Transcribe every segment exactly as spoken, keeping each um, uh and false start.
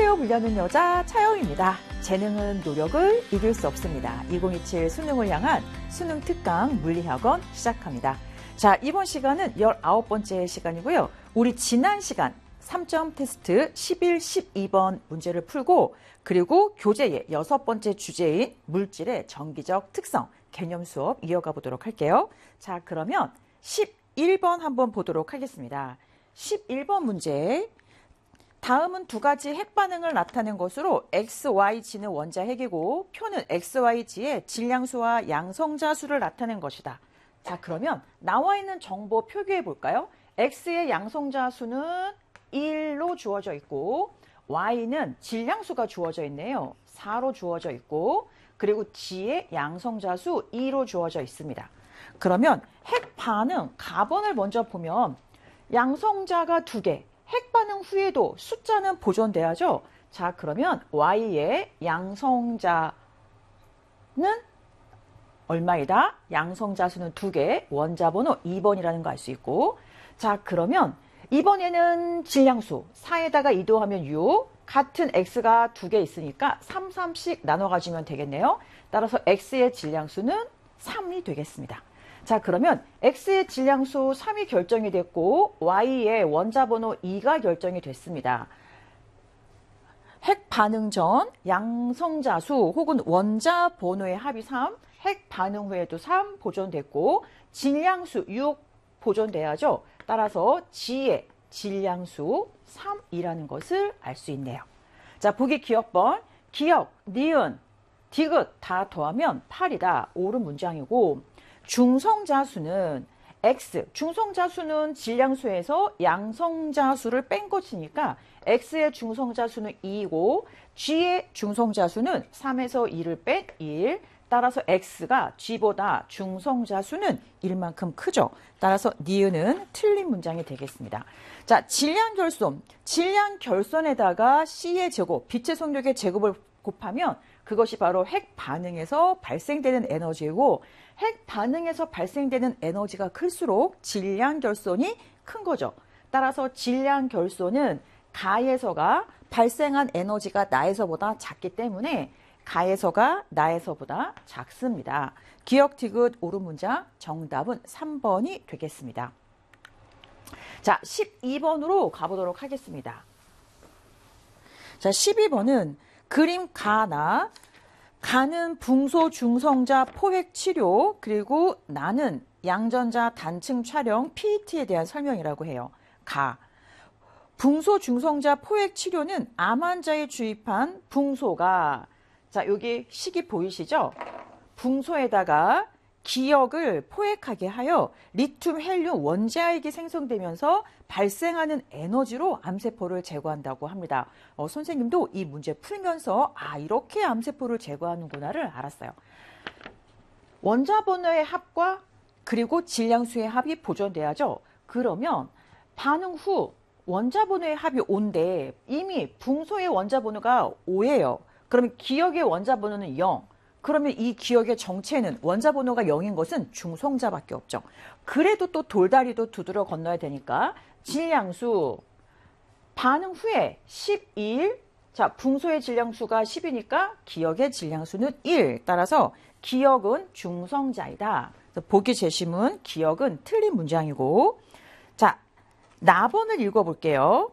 안녕하세요. 물려는 여자 차영입니다. 재능은 노력을 이길 수 없습니다. 이천이십칠 수능을 향한 수능 특강 물리학원 시작합니다. 자, 이번 시간은 열아홉 번째 시간이고요. 우리 지난 시간 삼 점 테스트 십일, 십이 번 문제를 풀고 그리고 교재의 여섯 번째 주제인 물질의 정기적 특성 개념 수업 이어가 보도록 할게요. 자, 그러면 십일 번 한번 보도록 하겠습니다. 십일 번 문제. 다음은 두 가지 핵 반응을 나타낸 것으로 엑스, 와이, 지는 원자 핵이고 표는 엑스, 와이, 지의 질량수와 양성자수를 나타낸 것이다. 자, 그러면 나와 있는 정보 표기해 볼까요? X의 양성자수는 일로 주어져 있고 Y는 질량수가 주어져 있네요. 사로 주어져 있고 그리고 G의 양성자수 이로 주어져 있습니다. 그러면 핵 반응 가번을 먼저 보면 양성자가 두 개, 핵 반응 후에도 숫자는 보존돼야죠. 자, 그러면 Y의 양성자는 얼마이다? 양성자수는 두 개, 원자번호 이 번이라는 거 알 수 있고. 자, 그러면 이번에는 질량수 사에다가 이 더하면 육, 같은 X가 두 개 있으니까 삼, 삼씩 나눠 가지면 되겠네요. 따라서 X의 질량수는 삼이 되겠습니다. 자, 그러면 X의 질량수 삼이 결정이 됐고 Y의 원자번호 이가 결정이 됐습니다. 핵 반응 전 양성자수 혹은 원자번호의 합이 삼, 핵 반응 후에도 삼 보존됐고 질량수 육 보존돼야죠. 따라서 G의 질량수 삼이라는 것을 알 수 있네요. 자, 보기 기억번, 기억, 니은, 디귿 다 더하면 팔이다. 옳은 문장이고 중성자수는 X, 중성자수는 질량수에서 양성자수를 뺀 것이니까 X의 중성자수는 이이고 G의 중성자수는 삼에서 이를 뺀 일, 따라서 X가 G보다 중성자수는 일만큼 크죠. 따라서 니은은 틀린 문장이 되겠습니다. 자, 질량결손, 질량결손에다가 C의 제곱, 빛의 속력의 제곱을 곱하면 그것이 바로 핵 반응에서 발생되는 에너지이고 핵 반응에서 발생되는 에너지가 클수록 질량결손이 큰 거죠. 따라서 질량결손은 가에서가 발생한 에너지가 나에서보다 작기 때문에 가에서가 나에서보다 작습니다. 기억 디귿 옳은 문장 정답은 삼 번이 되겠습니다. 자, 십이 번으로 가보도록 하겠습니다. 자, 십이 번은 그림 가나 가는 붕소 중성자 포획 치료 그리고 나는 양전자 단층 촬영 피이티에 대한 설명이라고 해요. 가. 붕소 중성자 포획 치료는 암 환자에 주입한 붕소가 자, 여기 식이 보이시죠? 붕소에다가 기역을 포획하게 하여 리튬, 헬륨 원자핵이 생성되면서 발생하는 에너지로 암세포를 제거한다고 합니다. 어, 선생님도 이 문제 풀면서 아, 이렇게 암세포를 제거하는구나를 알았어요. 원자번호의 합과 그리고 질량수의 합이 보존돼야죠. 그러면 반응 후 원자번호의 합이 오인데 이미 붕소의 원자번호가 오예요. 그러면 기역의 원자번호는 영. 그러면 이 기역의 정체는 원자번호가 영인 것은 중성자밖에 없죠. 그래도 또 돌다리도 두드러 건너야 되니까 질량수 반응 후에 십일. 자, 붕소의 질량수가 십이니까 기역의 질량수는 일. 따라서 기역은 중성자이다. 보기 재심은 기역은 틀린 문장이고 자, 나번을 읽어볼게요.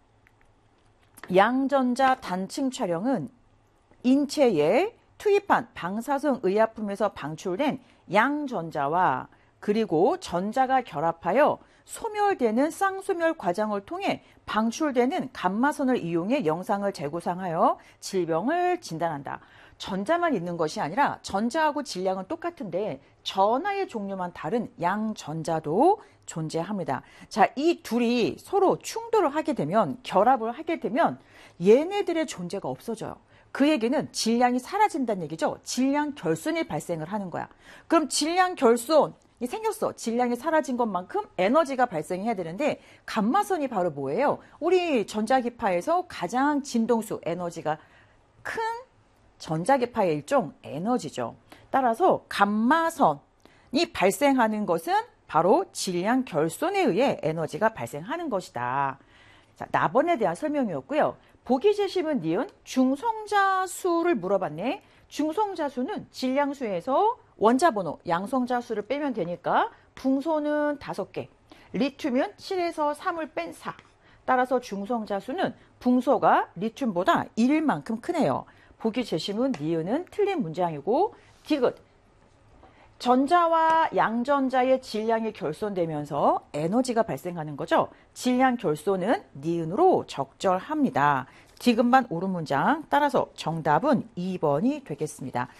양전자 단층 촬영은 인체에 투입한 방사성 의약품에서 방출된 양전자와 그리고 전자가 결합하여 소멸되는 쌍소멸 과정을 통해 방출되는 감마선을 이용해 영상을 재구상하여 질병을 진단한다. 전자만 있는 것이 아니라 전자하고 질량은 똑같은데 전하의 종류만 다른 양전자도 존재합니다. 자, 이 둘이 서로 충돌을 하게 되면 결합을 하게 되면 얘네들의 존재가 없어져요. 그 얘기는 질량이 사라진다는 얘기죠. 질량 결손이 발생을 하는 거야. 그럼 질량 결손이 생겼어. 질량이 사라진 것만큼 에너지가 발생해야 되는데 감마선이 바로 뭐예요? 우리 전자기파에서 가장 진동수 에너지가 큰 전자기파의 일종 에너지죠. 따라서 감마선이 발생하는 것은 바로 질량 결손에 의해 에너지가 발생하는 것이다. 자, 나번에 대한 설명이었고요. 보기 제시문 니은 중성자수를 물어봤네. 중성자수는 질량수에서 원자번호 양성자수를 빼면 되니까 붕소는 다섯 개, 리튬은 칠에서 삼을 뺀 사. 따라서 중성자수는 붕소가 리튬보다 일만큼 크네요. 보기 제시문 니은은 틀린 문장이고 디귿 전자와 양전자의 질량이 결손되면서 에너지가 발생하는 거죠. 질량 결손은 니은으로 적절합니다. 디귿만 옳은 문장. 따라서 정답은 이 번이 되겠습니다.